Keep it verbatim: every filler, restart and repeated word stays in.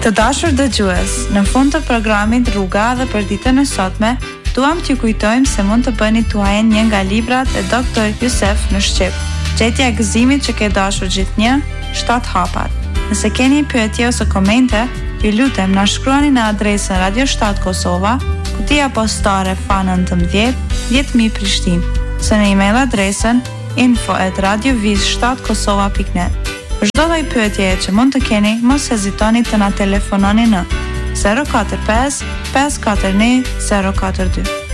Të dashur dëgjues, në fund të programit Rruga dhe për ditën e sotme, duam t'ju kujtojmë se mund të bëni tuajen një nga librat e doktor Jusef në shqip. Gjetja e gëzimit që ke dashur gjithnjë, shtat hapat. Nëse keni pyetje ose komente, ju lutem na shkruani në adresën Radio shtat Kosova, kutia postare F A nëntëmbëdhjetë, dhjetë mijë Prishtinë, ose në email adresën info at radioviz shtat kosova pikë net. Për çdo lloj pyetjeje që mund të keni, mos hezitoni të na telefononi në zero katër pesë, pesë katër një, zero katër dy.